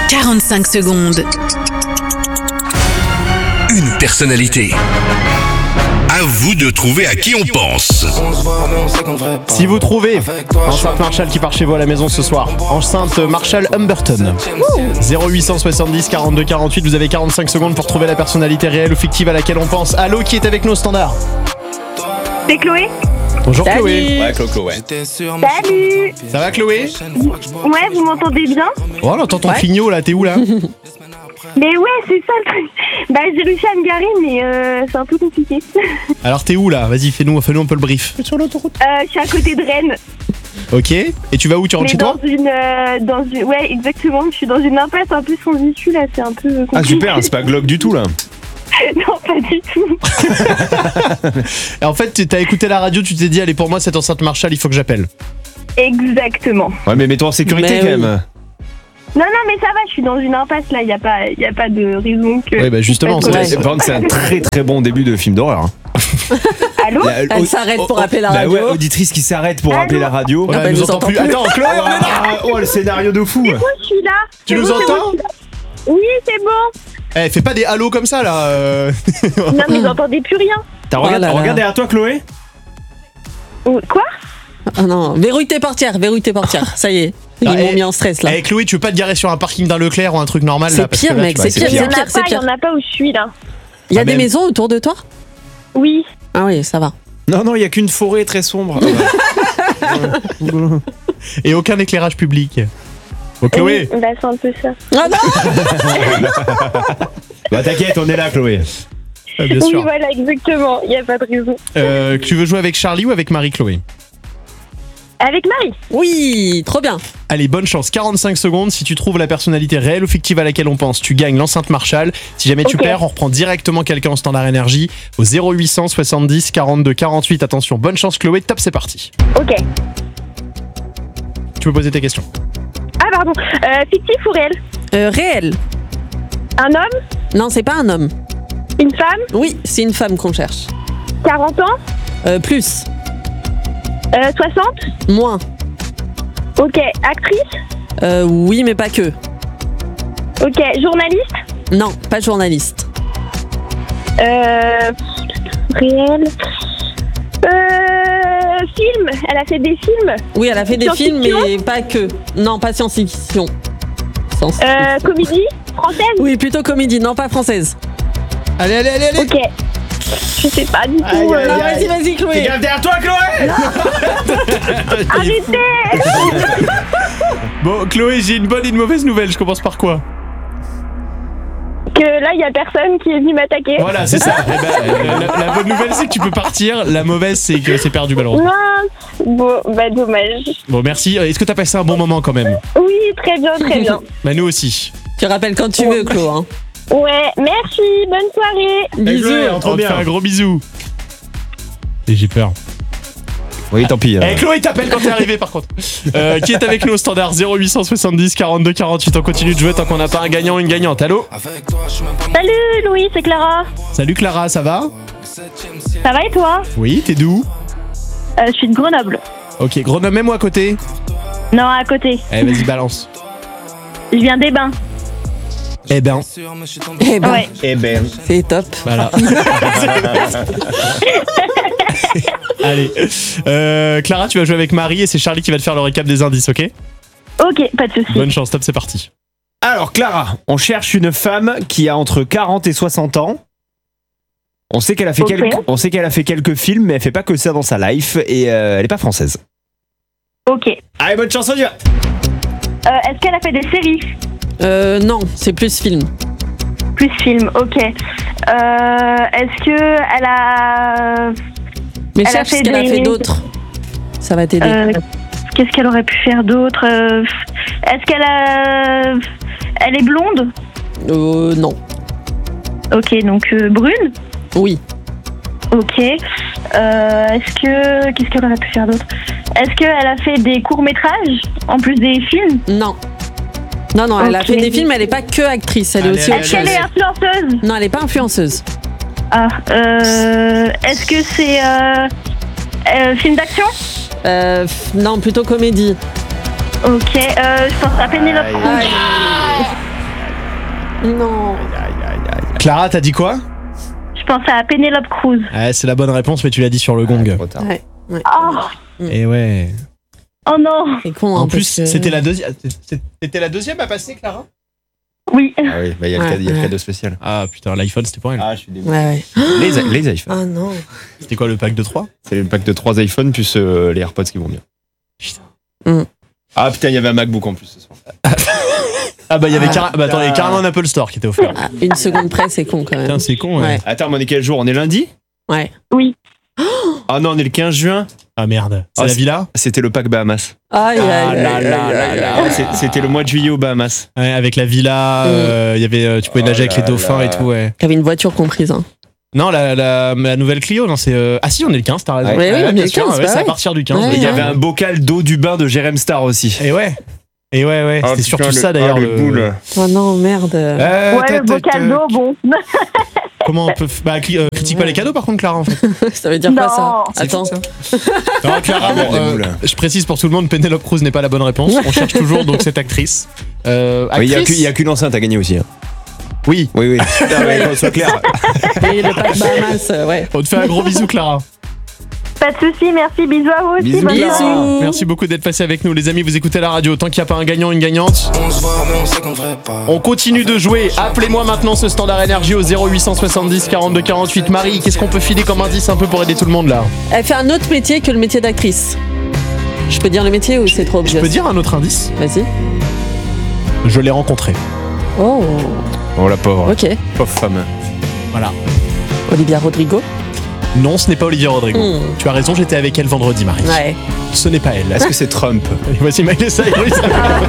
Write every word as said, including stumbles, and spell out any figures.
quarante-cinq secondes. Une personnalité. À vous de trouver à qui on pense. Si vous trouvez enceinte Marshall qui part chez vous à la maison ce soir, enceinte Marshall Humberton, zéro huit cent soixante-dix quarante-deux quarante-huit, vous avez quarante-cinq secondes pour trouver la personnalité réelle ou fictive à laquelle on pense. Allô, qui est avec nous au standard? C'est Chloé. Bonjour. Salut. Chloé. Ouais, Chloé, ouais. Salut. Ça va Chloé? Ouais, vous m'entendez bien? Oh, on entend ton Ouais. clignot là, t'es où là? Mais ouais, c'est ça le truc. Bah, j'ai réussi à me garer, mais euh, c'est un peu compliqué. Alors t'es où là? Vas-y, fais-nous fais-nous un peu le brief. Sur l'autoroute. Euh, je suis à côté de Rennes. Ok. Et tu vas où? Tu rentres Mais chez dans toi? une, euh, dans une, ouais, exactement. Je suis dans une impasse un peu sans issue là. C'est un peu compliqué. Ah super, c'est pas glauque du tout là. Non, pas du tout. Et en fait, t'as écouté la radio, tu t'es dit allez pour moi cette enceinte Marshall, il faut que j'appelle. Exactement. Ouais, mais mets-toi en sécurité Mais quand oui. même. Non, non, mais ça va. Je suis dans une impasse là. Il y a pas, y a pas de raison que. Ouais, bah justement, Ouais. c'est- Par contre, c'est un très très bon début de film d'horreur. hein. Allô. La- Elle au- s'arrête au- pour appeler la bah radio. ouais, auditrice qui s'arrête pour Allô appeler la radio. Oh là, Ah bah, elle elle nous nous entend entend plus. plus. Attends, Chloé, on est là. Ah, oh, le scénario de fou. C'est bon, je suis là. Tu C'est nous bon, c'est bon, entends? je suis là. Oui, c'est bon. Eh, fais pas des halos comme ça là. euh. Non, mais j'entendais plus rien. T'as Oh regardé, là là. regarde derrière toi, Chloé. Ou- Quoi? Ah non, verrouille tes portières, verrouille tes portières. Ça y est, ils Ah, m'ont eh, mis en stress là. Eh Chloé, tu veux pas te garer sur un parking d'un Leclerc ou un truc normal là? C'est parce que pire, là, mec, tu- c'est bah, pire, Il y en c'est a pire, c'est pas. Il y pire. en a pas où je suis là. Il y a Ah, des même. maisons autour de toi? Oui. Ah oui, ça va. Non, non, il y a qu'une forêt très sombre. Et aucun éclairage public. Bon, Chloé, Oui, bah, c'est un peu ça. Ah non. Bah t'inquiète, on est là, Chloé. ah, bien Oui, sûr. voilà, exactement. Il n'y a pas de raison. Euh, tu veux jouer avec Charlie ou avec Marie-Chloé? Avec Marie. Oui, trop bien. Allez, bonne chance, quarante-cinq secondes. Si tu trouves la personnalité réelle ou fictive à laquelle on pense, tu gagnes l'enceinte Marshall. Si jamais tu Ok. perds, on reprend directement quelqu'un en standard énergie au zéro huit cent soixante-dix quarante-deux quarante-huit. Attention, bonne chance Chloé, top, c'est parti. Ok. Tu peux poser tes questions. Ah, pardon. Euh, fictif ou réel? Euh, réel. Un homme? Non, c'est pas un homme. Une femme? Oui, c'est une femme qu'on cherche. quarante ans? Euh, plus. Euh, soixante? Moins. Ok. Actrice? Euh, oui, mais pas que. Ok. Journaliste? Non, pas journaliste. Euh. Réel? Euh. Film? Elle a fait des films? Oui, elle a fait des films, Science-fiction? mais pas que. Non, pas science-fiction. Science- Euh. Comédie? Française? Oui, plutôt comédie, non pas française. Allez, allez, allez, allez. Ok. Je sais pas du tout. Aïe, euh, aïe, Non, aïe. vas-y, vas-y, Chloé. Regarde derrière toi, Chloé. Arrêtez! Bon, Chloé, j'ai une bonne et une mauvaise nouvelle. Je commence par quoi? Que là, il y a personne qui est venu m'attaquer. Voilà, c'est ça. Eh ben, la, la bonne nouvelle, c'est que tu peux partir. La mauvaise, c'est que c'est perdu, malheureusement. Non. Bon, bah dommage. Bon, merci. Est-ce que t'as passé un bon moment quand même? Oui, très bien, très bien. Bah, nous aussi. Tu rappelles quand tu veux, Chloé. Hein. Ouais, merci, bonne soirée. Bisous. Chloé, on te fait un gros bisou. Et j'ai peur. Oui, tant pis. Eh, Chloé t'appelle quand t'es arrivé par contre. Euh, qui est avec nous au standard zéro huit cent soixante-dix quarante-deux quarante-huit. On continue de jouer tant qu'on n'a pas un gagnant ou une gagnante. Allô? Salut Louis, c'est Clara. Salut Clara, ça va? Ça va et toi? Oui, t'es d'où? euh, Je suis de Grenoble. Ok, Grenoble, même moi à côté. Non, à côté. Eh, vas-y, balance. Je viens des Bains. Eh ben, Eh ben, Ouais. Eh ben. c'est top. voilà. Allez. Euh, Clara, tu vas jouer avec Marie et c'est Charlie qui va te faire le récap des indices, ok? Ok, pas de soucis. Bonne chance, top, c'est parti. Alors, Clara, on cherche une femme qui a entre quarante et soixante ans. On sait qu'elle a fait, Ok. quelques, on sait qu'elle a fait quelques films, mais elle fait pas que ça dans sa life et euh, elle est pas française. Ok. Euh, Allez, bonne chance, on y va. Est-ce qu'elle a fait des séries? Euh, non, c'est plus film. Plus film, ok. Euh, Est-ce que elle a... Mais Elle a cherche ce fait qu'elle a des- fait d'autre. Ça va t'aider. Euh, Qu'est-ce qu'elle aurait pu faire d'autre? Euh, Est-ce qu'elle a... Elle est blonde? Euh, non. Ok, donc euh, brune? Oui. Ok. Euh, Est-ce que... Qu'est-ce qu'elle aurait pu faire d'autre? Est-ce qu'elle a fait des courts-métrages en plus des films? Non. Non, non, elle a Ok. fait des films, elle est pas que actrice, elle est Allez, aussi allez, autre Est-ce qu'elle chose. est influenceuse? Non, elle est pas influenceuse. Ah, euh... Est-ce que c'est... Euh, euh, film d'action? Euh, f- non, plutôt comédie. Ok, euh, je pense à Pénélope Cruz. Aïe. Non. Clara, t'as dit quoi? Je pensais à Penelope Cruz. Ouais, c'est la bonne réponse, mais tu l'as dit sur le gong. Ah, trop tard. Ouais. ouais. Oh, Et ouais. oh non. C'est con, hein, En plus, parce que- c'était la deuxième. C'était la deuxième à passer, Clara? Oui. Ah oui, bah il y a le Ouais, cadeau- il y a le ouais. cadeau spécial. Ah putain, l'iPhone, c'était pour elle. Ah, je suis dégoûté. Ouais, ouais. Les, i- les iPhones. Ah non. C'était quoi le pack de trois? C'est le pack de trois iPhones plus euh, les AirPods qui vont bien. Putain. Mm. Ah putain, il y avait un MacBook en plus ce soir. Ah bah il y avait Ah, carré- bah, attends, il y avait carrément un Apple Store qui était offert. Ah, une seconde près, c'est con quand même. Putain, c'est con, ouais. Ouais. Attends, mais on est quel jour? On est lundi? Ouais. Ah non, on est le quinze juin. Ah merde. C'est Ah, la c'est- villa? C'était le pack Bahamas. Aïe, aïe, Ah aïe, là aïe, là aïe, là aïe, là. aïe. Ah, c'est- C'était le mois de juillet aux Bahamas. Ouais, avec la villa, euh, il y avait, euh, tu pouvais Oh nager avec les là dauphins là. et tout, ouais. T'avais une voiture comprise. Hein. Non, la, la, la nouvelle Clio, non, c'est. euh, Ah si, on est le quinze, t'as raison. Ouais, oui, on est bien le sûr, quinze, ouais, bah c'est à ouais. partir du quinze. Ouais, Et il y ouais. avait un bocal d'eau du bain de Jérém Star aussi. Et ouais. Et ouais, ouais. Ah, C'était putain, surtout le- ça d'ailleurs. ah, le le- boule. Oh non, merde. Euh, Ouais, ta- le ta- bocal ta- d'eau, bon. Comment on peut. f- Bah, cli- euh, critique pas les cadeaux par contre, Clara, en fait. Ça veut dire quoi ça? Non. C'est Attends. fou, ça. Non, Clara, bon, Des euh, boules. je précise pour tout le monde, Penelope Cruz n'est pas la bonne réponse. On cherche toujours donc cette actrice. Euh, Mais il y a actrice qu'u- il y a qu'une enceinte à gagner aussi. hein. Oui. Oui, oui. Putain, mais qu'on soit clair. Et le pack Bahamas, euh, ouais. On te fait un gros bisou, Clara. Pas de soucis, merci, bisous à vous aussi. Bisous, bonne Clara. soirée. Bisous. Merci beaucoup d'être passé avec nous, les amis. Vous écoutez la radio. Tant qu'il n'y a pas un gagnant, une gagnante. On continue de jouer. Appelez-moi maintenant ce standard énergie au zéro huit cent soixante-dix quarante-deux quarante-huit. Marie, qu'est-ce qu'on peut filer comme indice un peu pour aider tout le monde là? Elle fait un autre métier que le métier d'actrice. Je peux dire le métier ou c'est trop Je obvious? peux dire un autre indice? Vas-y. Je l'ai rencontré. Oh, Oh la pauvre. ok. Pauvre femme. Voilà. Olivia Rodrigo. Non, ce n'est pas Olivia Rodrigo. Hmm. Tu as raison, j'étais avec elle vendredi, Marie. Ouais. Ce n'est pas elle. Est-ce que c'est Trump? Voici Miley Cyrus.